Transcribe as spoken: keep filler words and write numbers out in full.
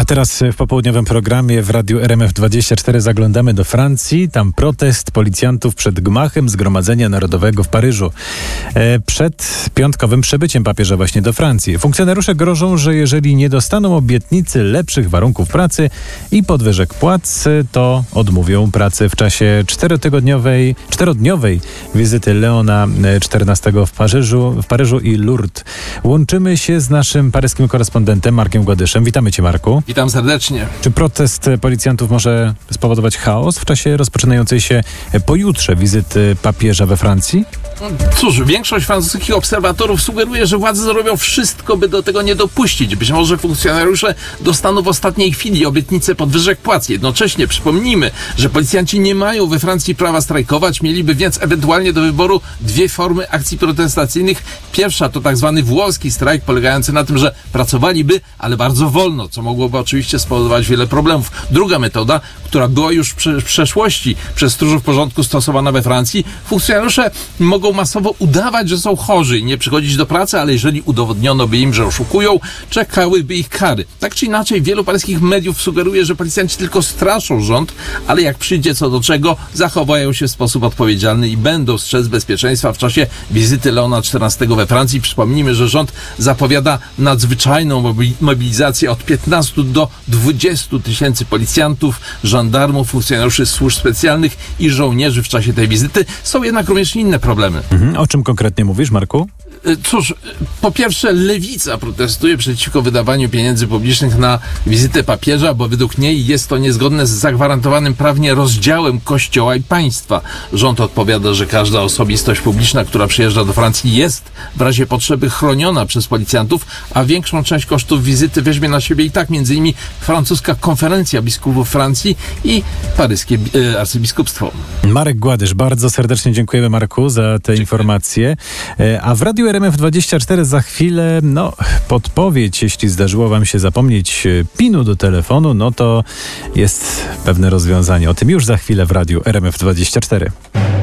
A teraz w popołudniowym programie w Radiu R M F dwadzieścia cztery zaglądamy do Francji. Tam protest policjantów przed gmachem Zgromadzenia Narodowego w Paryżu. E, przed piątkowym przybyciem papieża właśnie do Francji. Funkcjonariusze grożą, że jeżeli nie dostaną obietnicy lepszych warunków pracy i podwyżek płac, to odmówią pracy w czasie czterotygodniowej, czterodniowej wizyty Leona czternastego w Paryżu, w Paryżu i Lourdes. Łączymy się z naszym paryskim korespondentem Markiem Gładyszem. Witamy Cię, Marku. Witam serdecznie. Czy protest policjantów może spowodować chaos w czasie rozpoczynającej się pojutrze wizyty papieża we Francji? Cóż, większość francuskich obserwatorów sugeruje, że władze zrobią wszystko, by do tego nie dopuścić. Być może funkcjonariusze dostaną w ostatniej chwili obietnicę podwyżek płac. Jednocześnie przypomnijmy, że policjanci nie mają we Francji prawa strajkować, mieliby więc ewentualnie do wyboru dwie formy akcji protestacyjnych. Pierwsza to tak zwany włoski strajk, polegający na tym, że pracowaliby, ale bardzo wolno, co mogłoby oczywiście spowodować wiele problemów. Druga metoda, która była już w przeszłości przez stróżów porządku stosowana we Francji, funkcjonariusze mogą masowo udawać, że są chorzy i nie przychodzić do pracy, ale jeżeli udowodniono by im, że oszukują, czekałyby ich kary. Tak czy inaczej, wielu paryskich mediów sugeruje, że policjanci tylko straszą rząd, ale jak przyjdzie co do czego, zachowają się w sposób odpowiedzialny i będą strzec bezpieczeństwa w czasie wizyty Leona czternastego we Francji. Przypomnijmy, że rząd zapowiada nadzwyczajną mobilizację od piętnastu do dwudziestu tysięcy policjantów, żandarmów, funkcjonariuszy służb specjalnych i żołnierzy w czasie tej wizyty. Są jednak również inne problemy. Mhm. O czym konkretnie mówisz, Marku? Cóż, po pierwsze, lewica protestuje przeciwko wydawaniu pieniędzy publicznych na wizytę papieża, bo według niej jest to niezgodne z zagwarantowanym prawnie rozdziałem Kościoła i państwa. Rząd odpowiada, że każda osobistość publiczna, która przyjeżdża do Francji, jest w razie potrzeby chroniona przez policjantów, a większą część kosztów wizyty weźmie na siebie i tak między innymi francuska konferencja biskupów Francji i paryskie e, arcybiskupstwo. Marek Gładysz, bardzo serdecznie dziękujemy, Marku, za te Dziękuję. informacje. E, a w Radiu R M F dwadzieścia cztery za chwilę, no, podpowiedź, jeśli zdarzyło wam się zapomnieć pinu do telefonu, no to jest pewne rozwiązanie. O tym już za chwilę w Radiu R M F dwadzieścia cztery.